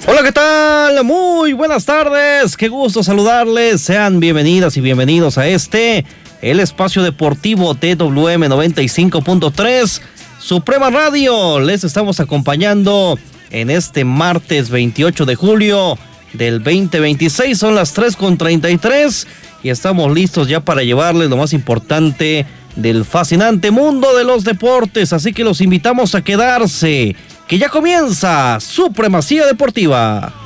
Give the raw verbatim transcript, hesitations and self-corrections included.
Hola, ¿qué tal? Muy buenas tardes, qué gusto saludarles, sean bienvenidas y bienvenidos a este, el espacio deportivo T W M noventa y cinco punto tres, Suprema Radio. Les estamos acompañando en este martes veintiocho de julio del veinte veintiséis, son las tres con treinta y tres y estamos listos ya para llevarles lo más importante del fascinante mundo de los deportes, así que los invitamos a quedarse, que ya comienza Supremacía Deportiva.